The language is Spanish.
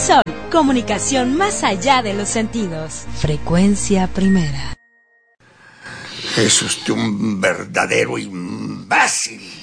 Sol, comunicación más allá de los sentidos. Frecuencia Primera. Es usted un verdadero imbécil.